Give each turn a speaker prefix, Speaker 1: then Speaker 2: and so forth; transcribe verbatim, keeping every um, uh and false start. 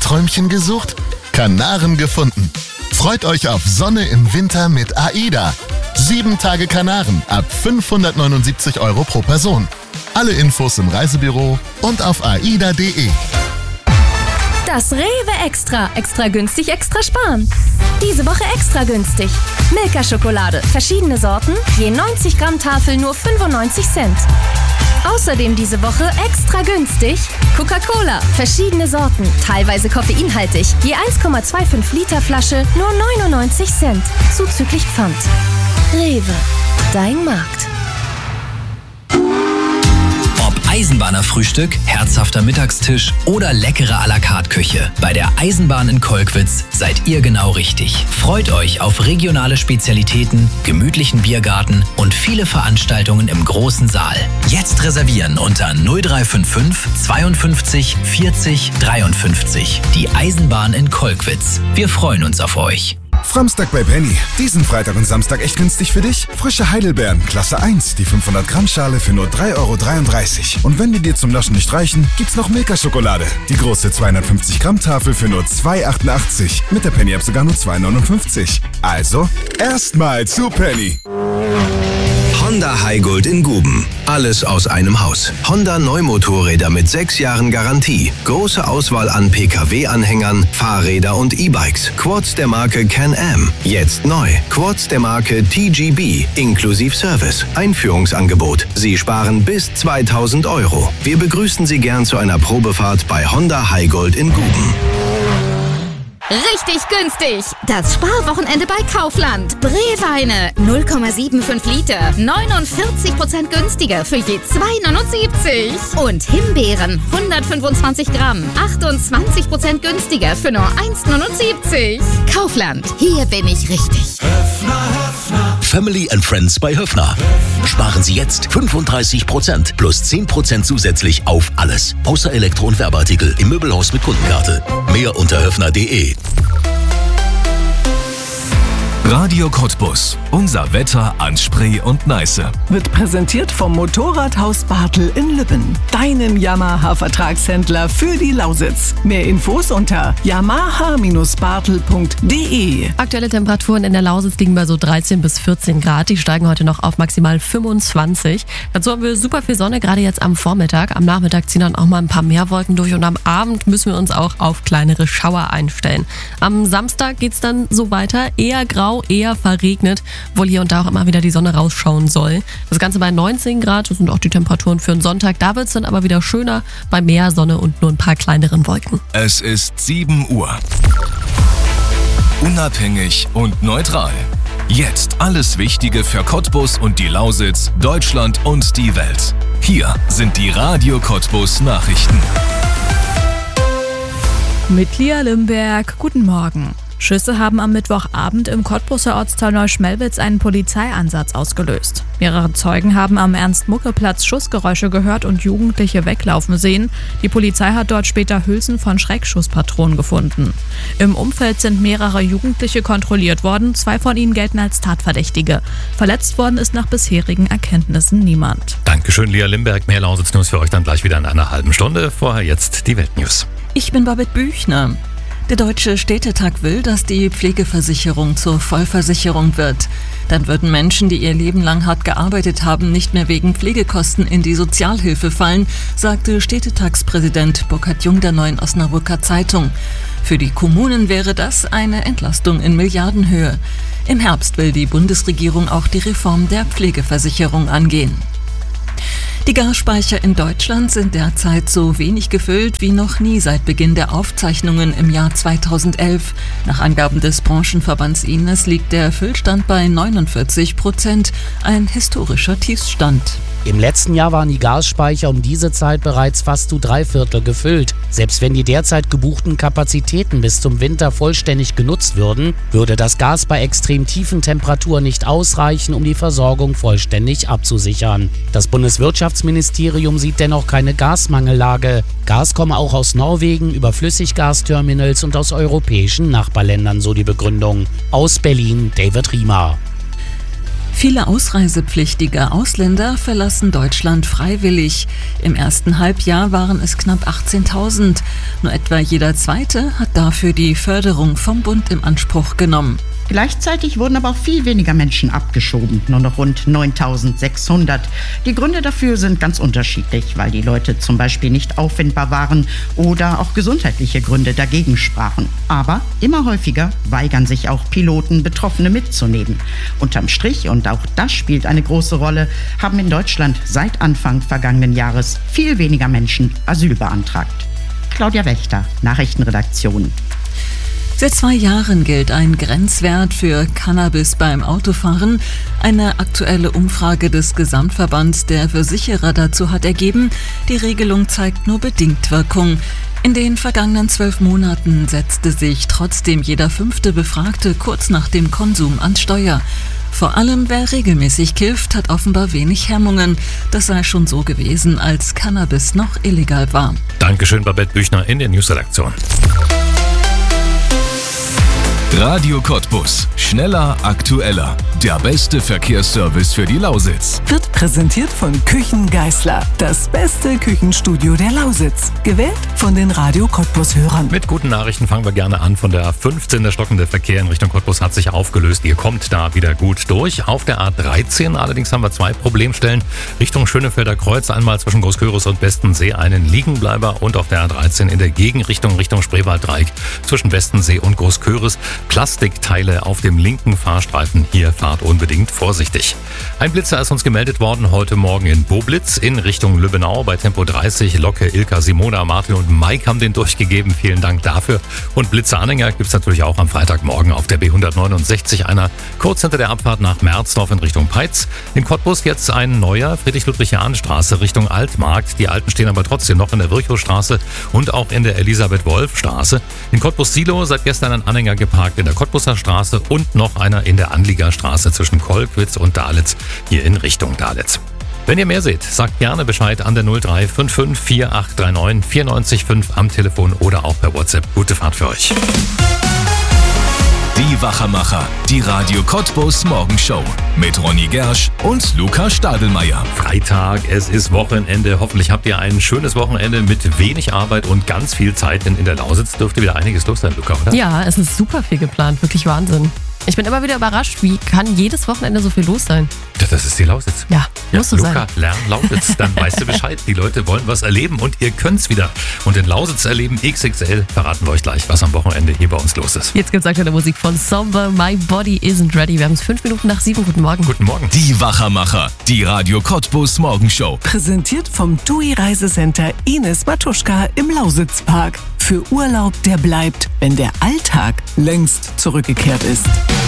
Speaker 1: Sommerträumchen gesucht? Kanaren gefunden. Freut euch auf Sonne im Winter mit AIDA. Sieben Tage Kanaren ab fünfhundertneunundsiebzig Euro pro Person. Alle Infos im Reisebüro und auf aida punkt de.
Speaker 2: Das Rewe Extra. Extra günstig, extra sparen. Diese Woche extra günstig. Milka-Schokolade. Verschiedene Sorten. Je neunzig Gramm Tafel nur fünfundneunzig Cent. Außerdem diese Woche extra günstig. Coca-Cola. Verschiedene Sorten. Teilweise koffeinhaltig. Je eins Komma fünfundzwanzig Liter Flasche nur neunundneunzig Cent. Zuzüglich Pfand. Rewe. Dein Markt.
Speaker 3: Eisenbahnerfrühstück, herzhafter Mittagstisch oder leckere à la carte Küche. Bei der Eisenbahn in Kolkwitz seid ihr genau richtig. Freut euch auf regionale Spezialitäten, gemütlichen Biergarten und viele Veranstaltungen im großen Saal. Jetzt reservieren unter null drei fünf fünf zweiundfünfzig vierzig dreiundfünfzig. Die Eisenbahn in Kolkwitz. Wir freuen uns auf euch.
Speaker 4: Framstag bei Penny. Diesen Freitag und Samstag echt günstig für dich? Frische Heidelbeeren, Klasse eins, die fünfhundert Gramm Schale für nur drei Euro dreiunddreißig. Und wenn die dir zum Naschen nicht reichen, gibt's noch Milka-Schokolade. Die große zweihundertfünfzig Gramm Tafel für nur zwei Euro achtundachtzig. Mit der Penny-App sogar nur zwei Euro neunundfünfzig. Also, erstmal zu Penny.
Speaker 5: Honda Highgold in Guben. Alles aus einem Haus. Honda Neumotorräder mit sechs Jahren Garantie. Große Auswahl an P K W-Anhängern, Fahrräder und E-Bikes. Quads der Marke Can-Am. Jetzt neu. Quads der Marke T G B. Inklusiv Service. Einführungsangebot. Sie sparen bis zweitausend Euro. Wir begrüßen Sie gern zu einer Probefahrt bei Honda Highgold in Guben.
Speaker 6: Richtig günstig! Das Sparwochenende bei Kaufland. Brewweine null Komma fünfundsiebzig Liter, neunundvierzig Prozent günstiger für je zwei Euro neunundsiebzig. Und Himbeeren hundertfünfundzwanzig Gramm, achtundzwanzig Prozent günstiger für nur eins Euro neunundsiebzig. Kaufland, hier bin ich richtig.
Speaker 7: Höfner, Höfner.
Speaker 8: Family and Friends bei Höfner. Sparen Sie jetzt fünfunddreißig Prozent plus zehn Prozent zusätzlich auf alles. Außer Elektro- und Werbeartikel im Möbelhaus mit Kundenkarte. Mehr unter höfner punkt de.
Speaker 9: Radio Cottbus. Unser Wetter an Spree und Neiße.
Speaker 10: Wird präsentiert vom Motorradhaus Bartel in Lübben. Deinen Yamaha-Vertragshändler für die Lausitz. Mehr Infos unter yamaha Bindestrich bartel punkt de.
Speaker 11: Aktuelle Temperaturen in der Lausitz liegen bei so dreizehn bis vierzehn Grad. Die steigen heute noch auf maximal fünfundzwanzig. Dazu haben wir super viel Sonne, gerade jetzt am Vormittag. Am Nachmittag ziehen dann auch mal ein paar mehr Wolken durch und am Abend müssen wir uns auch auf kleinere Schauer einstellen. Am Samstag geht's dann so weiter. Eher grau, eher verregnet, obwohl hier und da auch immer wieder die Sonne rausschauen soll. Das Ganze bei neunzehn Grad, das sind auch die Temperaturen für den Sonntag. Da wird es dann aber wieder schöner, bei mehr Sonne und nur ein paar kleineren Wolken.
Speaker 9: Es ist sieben Uhr. Unabhängig und neutral. Jetzt alles Wichtige für Cottbus und die Lausitz, Deutschland und die Welt. Hier sind die Radio Cottbus Nachrichten.
Speaker 12: Mit Lia Limberg, guten Morgen. Schüsse haben am Mittwochabend im Cottbuser Ortsteil Neuschmelwitz einen Polizeieinsatz ausgelöst. Mehrere Zeugen haben am Ernst-Mucke-Platz Schussgeräusche gehört und Jugendliche weglaufen sehen. Die Polizei hat dort später Hülsen von Schreckschusspatronen gefunden. Im Umfeld sind mehrere Jugendliche kontrolliert worden, zwei von ihnen gelten als Tatverdächtige. Verletzt worden ist nach bisherigen Erkenntnissen niemand.
Speaker 13: Dankeschön, Lia Limberg. Mehr Lausitz-News für euch dann gleich wieder in einer halben Stunde. Vorher jetzt die Weltnews.
Speaker 14: Ich bin Babette Büchner. Der Deutsche Städtetag will, dass die Pflegeversicherung zur Vollversicherung wird. Dann würden Menschen, die ihr Leben lang hart gearbeitet haben, nicht mehr wegen Pflegekosten in die Sozialhilfe fallen, sagte Städtetagspräsident Burkhard Jung der Neuen Osnabrücker Zeitung. Für die Kommunen wäre das eine Entlastung in Milliardenhöhe. Im Herbst will die Bundesregierung auch die Reform der Pflegeversicherung angehen. Die Gasspeicher in Deutschland sind derzeit so wenig gefüllt wie noch nie seit Beginn der Aufzeichnungen im Jahr zweitausendelf. Nach Angaben des Branchenverbands I N E S liegt der Füllstand bei neunundvierzig Prozent, ein historischer Tiefstand.
Speaker 15: Im letzten Jahr waren die Gasspeicher um diese Zeit bereits fast zu drei Viertel gefüllt. Selbst wenn die derzeit gebuchten Kapazitäten bis zum Winter vollständig genutzt würden, würde das Gas bei extrem tiefen Temperaturen nicht ausreichen, um die Versorgung vollständig abzusichern. Das Bundeswirtschaftsministerium sieht dennoch keine Gasmangellage. Gas komme auch aus Norwegen über Flüssiggasterminals und aus europäischen Nachbarländern, so die Begründung. Aus Berlin, David Riemer.
Speaker 14: Viele ausreisepflichtige Ausländer verlassen Deutschland freiwillig. Im ersten Halbjahr waren es knapp achtzehntausend. Nur etwa jeder Zweite hat dafür die Förderung vom Bund in Anspruch genommen.
Speaker 7: Gleichzeitig wurden aber auch viel weniger Menschen abgeschoben, nur noch rund neuntausendsechshundert. Die Gründe dafür sind ganz unterschiedlich, weil die Leute zum Beispiel nicht auffindbar waren oder auch gesundheitliche Gründe dagegen sprachen. Aber immer häufiger weigern sich auch Piloten, Betroffene mitzunehmen. Unterm Strich, und auch das spielt eine große Rolle, haben in Deutschland seit Anfang vergangenen Jahres viel weniger Menschen Asyl beantragt. Claudia Wächter, Nachrichtenredaktion.
Speaker 14: Seit zwei Jahren gilt ein Grenzwert für Cannabis beim Autofahren. Eine aktuelle Umfrage des Gesamtverbands der Versicherer dazu hat ergeben, die Regelung zeigt nur bedingt Wirkung. In den vergangenen zwölf Monaten setzte sich trotzdem jeder fünfte Befragte kurz nach dem Konsum ans Steuer. Vor allem wer regelmäßig kifft, hat offenbar wenig Hemmungen. Das sei schon so gewesen, als Cannabis noch illegal war.
Speaker 13: Dankeschön, Babette Büchner in der Newsredaktion.
Speaker 9: Radio Cottbus. Schneller, aktueller. Der beste Verkehrsservice für die Lausitz.
Speaker 10: Wird präsentiert von Küchen Geisler. Das beste Küchenstudio der Lausitz. Gewählt von den Radio Cottbus-Hörern.
Speaker 13: Mit guten Nachrichten fangen wir gerne an. Von der fünfzehn. Der stockende Verkehr in Richtung Cottbus hat sich aufgelöst. Ihr kommt da wieder gut durch. Auf der A dreizehn allerdings haben wir zwei Problemstellen. Richtung Schönefelder Kreuz, einmal zwischen Großkörus und Bestensee einen Liegenbleiber. Und auf der A dreizehn in der Gegenrichtung Richtung Spreewalddreieck zwischen Bestensee und Großkörus. Plastikteile auf dem linken Fahrstreifen. Hier fahrt unbedingt vorsichtig. Ein Blitzer ist uns gemeldet worden heute Morgen in Boblitz in Richtung Lübbenau bei Tempo dreißig. Locke, Ilka, Simona, Martin und Mike haben den durchgegeben. Vielen Dank dafür. Und Blitzeranhänger gibt es natürlich auch am Freitagmorgen auf der B hundertneunundsechzig. Einer kurz hinter der Abfahrt nach Merzdorf in Richtung Peitz. In Cottbus jetzt ein neuer Friedrich-Ludwig-Jahn-Straße Richtung Altmarkt. Die Alten stehen aber trotzdem noch in der Virchowstraße und auch in der Elisabeth-Wolf-Straße. In Cottbus-Silo seit gestern ein Anhänger geparkt in der Cottbuser Straße und noch einer in der Anliegerstraße zwischen Kolkwitz und Dahletz, hier in Richtung Dahletz. Wenn ihr mehr seht, sagt gerne Bescheid an der null drei fünf fünf vier acht drei neun vier neun fünf am Telefon oder auch per WhatsApp. Gute Fahrt für euch.
Speaker 9: Die Wachermacher, die Radio Cottbus Morgenshow mit Ronny Gersch und Luca Stadelmeier.
Speaker 13: Freitag, es ist Wochenende. Hoffentlich habt ihr ein schönes Wochenende mit wenig Arbeit und ganz viel Zeit, denn in der Lausitz dürfte wieder einiges los sein, Luca, oder?
Speaker 11: Ja, es ist super viel geplant, wirklich Wahnsinn. Ich bin immer wieder überrascht, wie kann jedes Wochenende so viel los sein?
Speaker 13: Das ist die Lausitz.
Speaker 11: Ja,
Speaker 13: ja
Speaker 11: muss so
Speaker 13: Luca,
Speaker 11: sein.
Speaker 13: lern Lausitz, dann weißt du Bescheid. Die Leute wollen was erleben und ihr könnt's wieder. Und in Lausitz erleben X X L verraten wir euch gleich, was am Wochenende hier bei uns los ist.
Speaker 11: Jetzt gibt's aktuelle Musik von Somber, My Body Isn't Ready. Wir haben es fünf Minuten nach sieben. Guten Morgen.
Speaker 13: Guten Morgen.
Speaker 9: Die Wachermacher, die Radio Cottbus Morgenshow.
Speaker 10: Präsentiert vom T U I Reisecenter Ines Matuschka im Lausitzpark. Für Urlaub, der bleibt, wenn der Alltag längst zurückgekehrt ist.